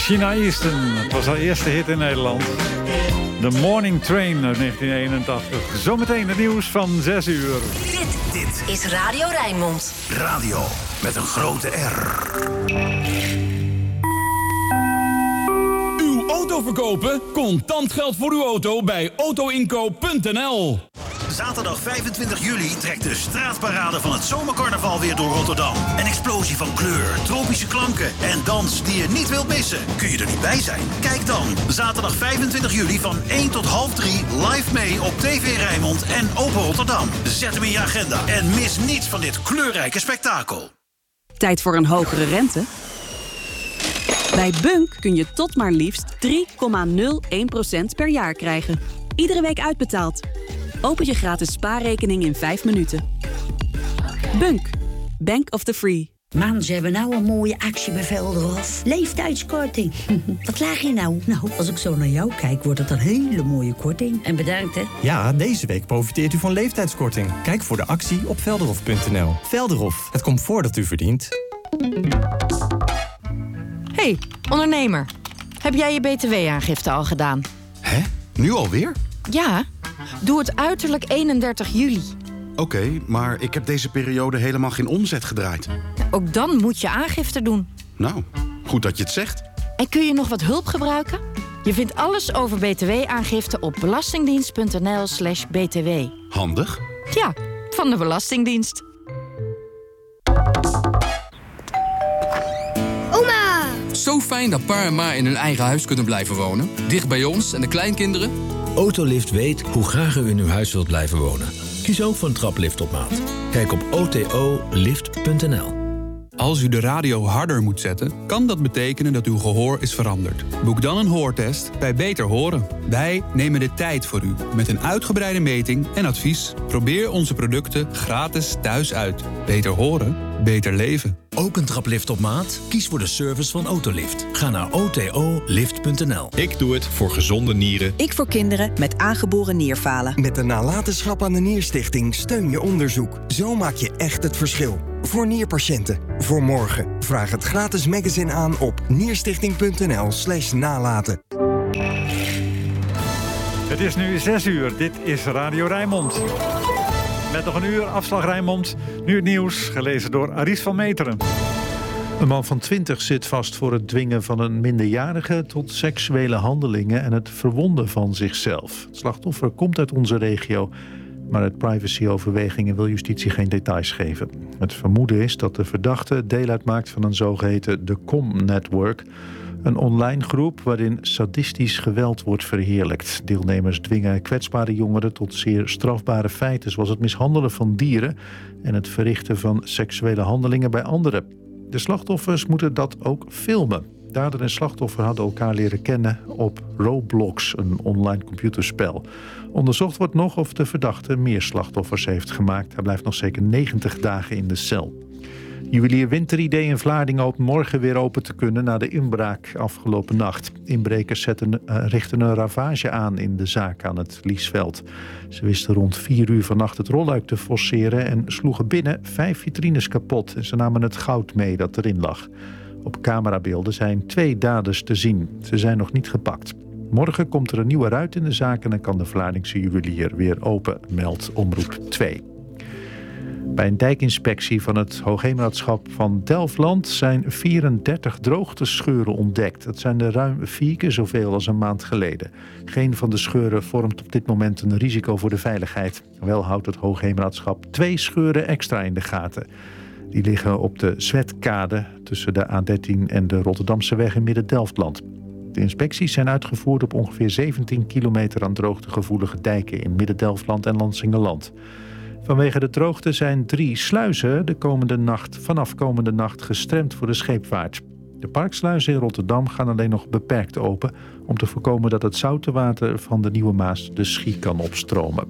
China Easton, het was haar eerste hit in Nederland. The Morning Train uit 1981. Zometeen het nieuws van 6 uur. Dit is Radio Rijnmond. Radio met een grote R. Uw auto verkopen? Contant geld voor uw auto bij autoinkoop.nl. Zaterdag 25 juli trekt de straatparade van het zomercarnaval weer door Rotterdam. Een explosie van kleur, tropische klanken en dans die je niet wilt missen. Kun je er niet bij zijn? Kijk dan. Zaterdag 25 juli van 1 tot half 3 live mee op TV Rijnmond en Open Rotterdam. Zet hem in je agenda en mis niets van dit kleurrijke spektakel. Tijd voor een hogere rente? Bij Bunk kun je tot maar liefst 3,01% per jaar krijgen. Iedere week uitbetaald. Open je gratis spaarrekening in 5 minuten. Bunk. Bank of the Free. Man, ze hebben nou een mooie actie bij Velderhof. Leeftijdskorting. Wat laag je nou? Nou, als ik zo naar jou kijk, wordt het een hele mooie korting. En bedankt, hè? Ja, deze week profiteert u van leeftijdskorting. Kijk voor de actie op velderhof.nl. Velderhof, het comfort dat u verdient. Hey, ondernemer. Heb jij je btw-aangifte al gedaan? Hè? Nu alweer? Ja, doe het uiterlijk 31 juli. Oké, maar ik heb deze periode helemaal geen omzet gedraaid. Ook dan moet je aangifte doen. Nou, goed dat je het zegt. En kun je nog wat hulp gebruiken? Je vindt alles over btw-aangifte op belastingdienst.nl/btw. Handig. Ja, van de Belastingdienst. Oma! Zo fijn dat pa en ma in hun eigen huis kunnen blijven wonen. Dicht bij ons en de kleinkinderen. Autolift weet hoe graag u in uw huis wilt blijven wonen. Kies ook voor een traplift op maat. Kijk op otolift.nl. Als u de radio harder moet zetten, kan dat betekenen dat uw gehoor is veranderd. Boek dan een hoortest bij Beter Horen. Wij nemen de tijd voor u met een uitgebreide meting en advies. Probeer onze producten gratis thuis uit. Beter horen, beter leven. Ook een traplift op maat? Kies voor de service van Autolift. Ga naar otolift.nl. Ik doe het voor gezonde nieren. Ik voor kinderen met aangeboren nierfalen. Met de nalatenschap aan de Nierstichting steun je onderzoek. Zo maak je echt het verschil. Voor nierpatiënten. Voor morgen. Vraag het gratis magazine aan op nierstichting.nl/nalaten. Het is nu 6 uur. Dit is Radio Rijnmond. Met nog een uur afslag Rijnmond. Nu het nieuws, gelezen door Aries van Meteren. Een man van 20 zit vast voor het dwingen van een minderjarige tot seksuele handelingen en het verwonden van zichzelf. Het slachtoffer komt uit onze regio, maar uit privacyoverwegingen wil justitie geen details geven. Het vermoeden is dat de verdachte deel uitmaakt van een zogeheten The Com Network, een online groep waarin sadistisch geweld wordt verheerlijkt. Deelnemers dwingen kwetsbare jongeren tot zeer strafbare feiten, zoals het mishandelen van dieren en het verrichten van seksuele handelingen bij anderen. De slachtoffers moeten dat ook filmen. Dader en slachtoffer hadden elkaar leren kennen op Roblox, een online computerspel. Onderzocht wordt nog of de verdachte meer slachtoffers heeft gemaakt. Hij blijft nog zeker 90 dagen in de cel. Juwelier Winteridee in Vlaardingen hoopt morgen weer open te kunnen na de inbraak afgelopen nacht. Inbrekers richten een ravage aan in de zaak aan het Liesveld. Ze wisten rond 4 uur vannacht het rolluik te forceren en sloegen binnen 5 vitrines kapot. En ze namen het goud mee dat erin lag. Op camerabeelden zijn 2 daders te zien. Ze zijn nog niet gepakt. Morgen komt er een nieuwe ruit in de zaak en dan kan de Vlaardingse juwelier weer open, meldt Omroep 2. Bij een dijkinspectie van het Hoogheemraadschap van Delfland zijn 34 droogtescheuren ontdekt. Dat zijn er ruim 4 keer zoveel als een maand geleden. Geen van de scheuren vormt op dit moment een risico voor de veiligheid. Wel houdt het Hoogheemraadschap 2 scheuren extra in de gaten. Die liggen op de Zwetkade tussen de A13 en de Rotterdamse weg in Midden-Delftland. De inspecties zijn uitgevoerd op ongeveer 17 kilometer aan droogtegevoelige dijken in Midden-Delftland en Lansingerland. Vanwege de droogte zijn 3 sluizen vanaf komende nacht gestremd voor de scheepvaart. De parksluizen in Rotterdam gaan alleen nog beperkt open om te voorkomen dat het zoute water van de Nieuwe Maas de Schie kan opstromen.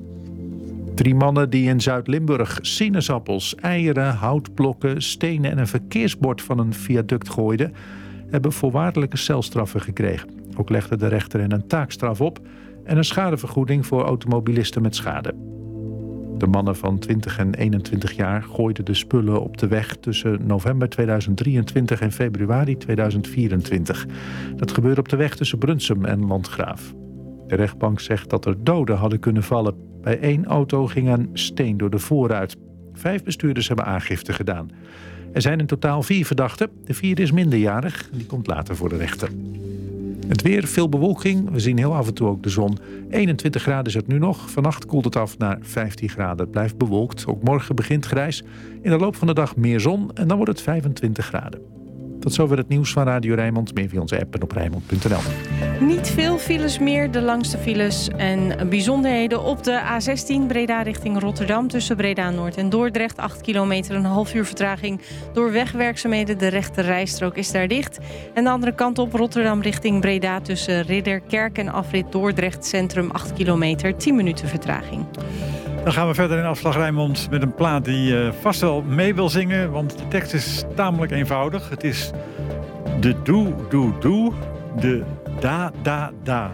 3 mannen die in Zuid-Limburg sinaasappels, eieren, houtblokken, stenen en een verkeersbord van een viaduct gooiden, hebben voorwaardelijke celstraffen gekregen. Ook legde de rechter hen een taakstraf op en een schadevergoeding voor automobilisten met schade. De mannen van 20 en 21 jaar gooiden de spullen op de weg tussen november 2023 en februari 2024. Dat gebeurde op de weg tussen Brunsum en Landgraaf. De rechtbank zegt dat er doden hadden kunnen vallen. Bij 1 auto ging een steen door de voorruit. 5 bestuurders hebben aangifte gedaan. Er zijn in totaal 4 verdachten. De 4e is minderjarig. Die komt later voor de rechter. Het weer, veel bewolking. We zien heel af en toe ook de zon. 21 graden is het nu nog. Vannacht koelt het af naar 15 graden. Het blijft bewolkt. Ook morgen begint grijs. In de loop van de dag meer zon en dan wordt het 25 graden. Tot zover het nieuws van Radio Rijnmond. Meer via onze app en op Rijnmond.nl. Niet veel files meer, de langste files en bijzonderheden op de A16 Breda richting Rotterdam. Tussen Breda Noord en Dordrecht, 8 kilometer, een half uur vertraging. Door wegwerkzaamheden, de rechte rijstrook is daar dicht. En de andere kant op Rotterdam richting Breda tussen Ridderkerk en afrit Dordrecht Centrum, 8 kilometer, 10 minuten vertraging. Dan gaan we verder in Afslag Rijnmond met een plaat die je vast wel mee wil zingen. Want de tekst is tamelijk eenvoudig. Het is de doe, doe, doe, de da, da, da.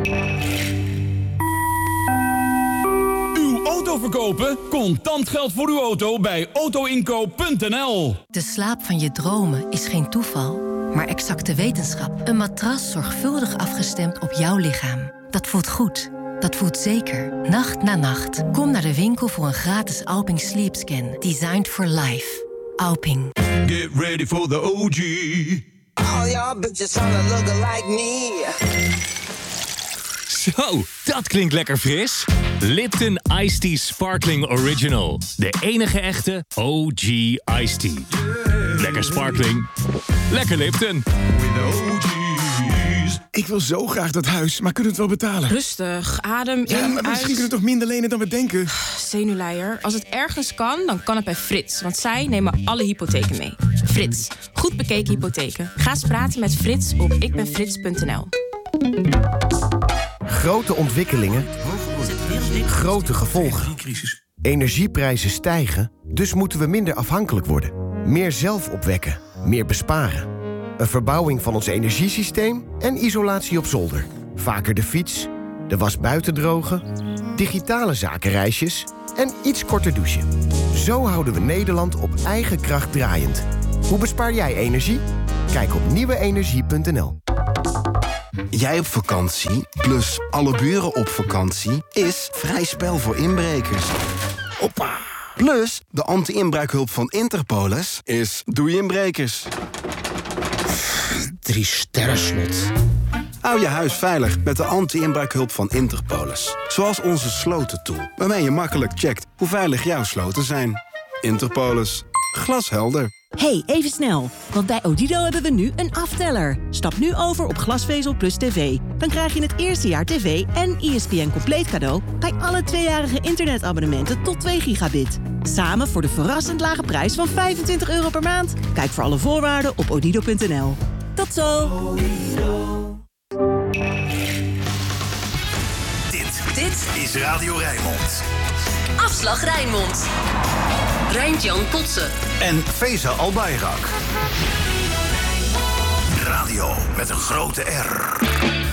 Uw auto verkopen? Contant geld voor uw auto bij autoinkoop.nl. De slaap van je dromen is geen toeval, maar exacte wetenschap. Een matras zorgvuldig afgestemd op jouw lichaam. Dat voelt goed. Dat voelt zeker. Nacht na nacht. Kom naar de winkel voor een gratis Alping Sleep Scan. Designed for life. Alping. Get ready for the OG. All y'all bitches tryna look like me. Zo, dat klinkt lekker fris. Lipton Iced Tea Sparkling Original. De enige echte OG Iced Tea. Lekker sparkling. Lekker Lipton. Ik wil zo graag dat huis, maar kunnen we het wel betalen? Rustig, adem in, ja, maar misschien kunnen we toch minder lenen dan we denken? Zenuwleier. Als het ergens kan, dan kan het bij Frits. Want zij nemen alle hypotheken mee. Frits, goed bekeken hypotheken. Ga eens praten met Frits op ikbenfrits.nl. Grote ontwikkelingen, grote gevolgen. Energieprijzen stijgen, dus moeten we minder afhankelijk worden. Meer zelf opwekken, meer besparen. Een verbouwing van ons energiesysteem en isolatie op zolder. Vaker de fiets, de was buiten drogen, digitale zakenreisjes en iets korter douchen. Zo houden we Nederland op eigen kracht draaiend. Hoe bespaar jij energie? Kijk op nieuweenergie.nl. Jij op vakantie, plus alle buren op vakantie, is vrij spel voor inbrekers. Hoppa! Plus, de anti-inbraakhulp van Interpolis is doei inbrekers. 3 sterren slot. Hou je huis veilig met de anti-inbraakhulp van Interpolis. Zoals onze slotentool, waarmee je makkelijk checkt hoe veilig jouw sloten zijn. Interpolis. Glashelder. Hey, even snel. Want bij Odido hebben we nu een afteller. Stap nu over op glasvezel plus tv. Dan krijg je het eerste jaar tv en ESPN compleet cadeau bij alle 2-jarige internetabonnementen tot 2 gigabit. Samen voor de verrassend lage prijs van €25 per maand. Kijk voor alle voorwaarden op odido.nl. Tot zo! Dit is Radio Rijnmond. Afslag Rijnmond. Rijntjan Kotze. En Feza Albayrak. Radio met een grote R.